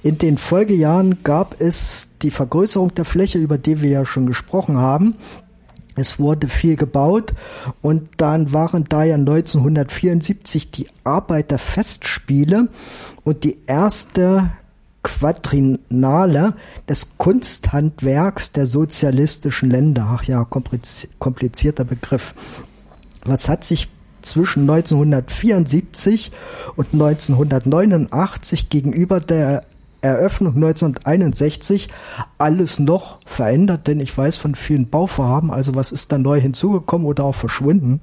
In den Folgejahren gab es die Vergrößerung der Fläche, über die wir ja schon gesprochen haben. Es wurde viel gebaut und dann waren da ja 1974 die Arbeiterfestspiele und die erste Quadriennale des Kunsthandwerks der sozialistischen Länder. Ach ja, komplizierter Begriff. Was hat sich zwischen 1974 und 1989 gegenüber der Eröffnung 1961 alles noch verändert? Denn ich weiß von vielen Bauvorhaben, also was ist da neu hinzugekommen oder auch verschwunden?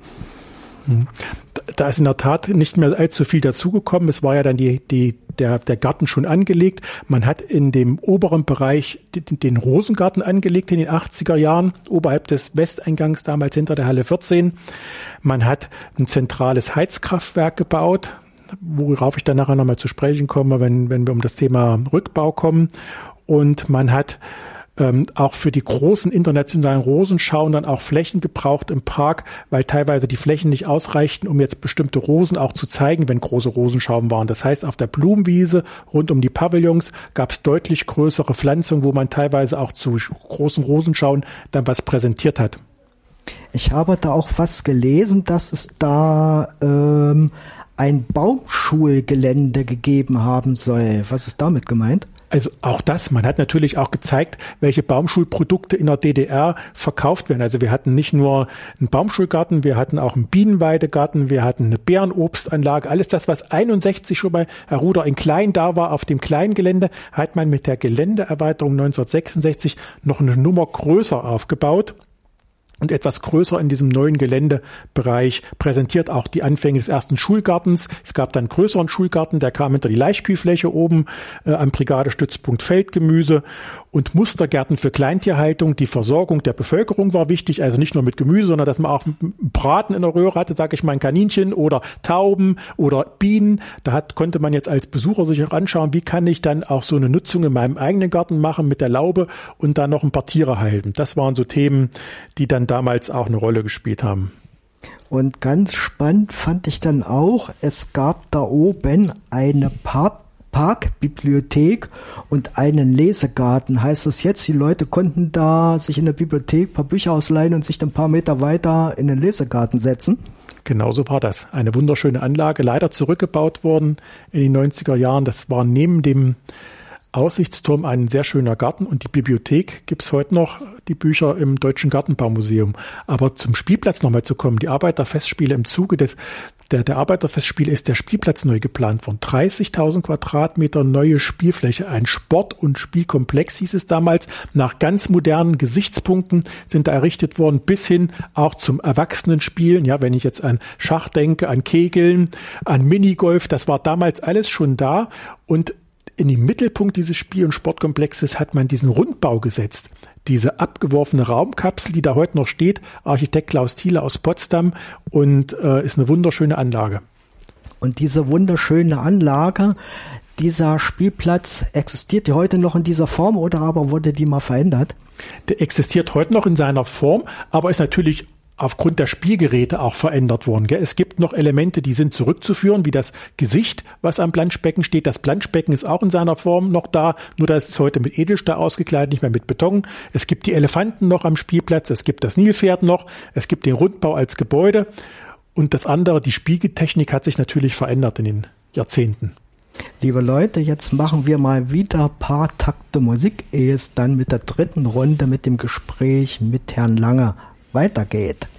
Da ist in der Tat nicht mehr allzu viel dazugekommen. Es war ja dann der Garten schon angelegt. Man hat in dem oberen Bereich den Rosengarten angelegt in den 80er Jahren, oberhalb des Westeingangs, damals hinter der Halle 14. Man hat ein zentrales Heizkraftwerk gebaut, worauf ich dann nachher nochmal zu sprechen komme, wenn wir um das Thema Rückbau kommen. Und man hat auch für die großen internationalen Rosenschauen dann auch Flächen gebraucht im Park, weil teilweise die Flächen nicht ausreichten, um jetzt bestimmte Rosen auch zu zeigen, wenn große Rosenschauen waren. Das heißt, auf der Blumenwiese rund um die Pavillons gab es deutlich größere Pflanzungen, wo man teilweise auch zu großen Rosenschauen dann was präsentiert hat. Ich habe da auch was gelesen, dass es da ein Baumschulgelände gegeben haben soll. Was ist damit gemeint? Also auch das, man hat natürlich auch gezeigt, welche Baumschulprodukte in der DDR verkauft werden. Also wir hatten nicht nur einen Baumschulgarten, wir hatten auch einen Bienenweidegarten, wir hatten eine Beerenobstanlage. Alles das, was 61 schon bei Herr Ruder in klein da war, auf dem kleinen Gelände, hat man mit der Geländeerweiterung 1966 noch eine Nummer größer aufgebaut. Und etwas größer in diesem neuen Geländebereich präsentiert auch die Anfänge des ersten Schulgartens. Es gab dann einen größeren Schulgarten, der kam hinter die Laichkühlfläche oben am Brigadestützpunkt Feldgemüse und Mustergärten für Kleintierhaltung. Die Versorgung der Bevölkerung war wichtig, also nicht nur mit Gemüse, sondern dass man auch Braten in der Röhre hatte, sage ich mal, ein Kaninchen oder Tauben oder Bienen. Konnte man jetzt als Besucher sich auch anschauen, wie kann ich dann auch so eine Nutzung in meinem eigenen Garten machen mit der Laube und dann noch ein paar Tiere halten. Das waren so Themen, die dann damals auch eine Rolle gespielt haben. Und ganz spannend fand ich dann auch, es gab da oben eine Parkbibliothek und einen Lesegarten. Heißt das jetzt, die Leute konnten da sich in der Bibliothek ein paar Bücher ausleihen und sich dann ein paar Meter weiter in den Lesegarten setzen? Genauso war das. Eine wunderschöne Anlage, leider zurückgebaut worden in den 90er Jahren. Das war neben dem Aussichtsturm ein sehr schöner Garten und die Bibliothek gibt's heute noch, die Bücher im Deutschen Gartenbaumuseum. Aber zum Spielplatz nochmal zu kommen, die Arbeiterfestspiele im Zuge der Arbeiterfestspiele ist der Spielplatz neu geplant worden. 30.000 Quadratmeter neue Spielfläche, ein Sport- und Spielkomplex hieß es damals, nach ganz modernen Gesichtspunkten sind da errichtet worden, bis hin auch zum Erwachsenenspielen. Ja, wenn ich jetzt an Schach denke, an Kegeln, an Minigolf, das war damals alles schon da und in den Mittelpunkt dieses Spiel- und Sportkomplexes hat man diesen Rundbau gesetzt. Diese abgeworfene Raumkapsel, die da heute noch steht, Architekt Klaus Thiele aus Potsdam und ist eine wunderschöne Anlage. Und diese wunderschöne Anlage, dieser Spielplatz, existiert die heute noch in dieser Form oder aber wurde die mal verändert? Der existiert heute noch in seiner Form, aber ist natürlich aufgrund der Spielgeräte auch verändert worden. Es gibt noch Elemente, die sind zurückzuführen, wie das Gesicht, was am Planschbecken steht. Das Planschbecken ist auch in seiner Form noch da, nur da ist es heute mit Edelstahl ausgekleidet, nicht mehr mit Beton. Es gibt die Elefanten noch am Spielplatz, es gibt das Nilpferd noch, es gibt den Rundbau als Gebäude und das andere, die Spiegeltechnik hat sich natürlich verändert in den Jahrzehnten. Liebe Leute, jetzt machen wir mal wieder ein paar Takte Musik, ehe es dann mit der dritten Runde mit dem Gespräch mit Herrn Lange weitergeht.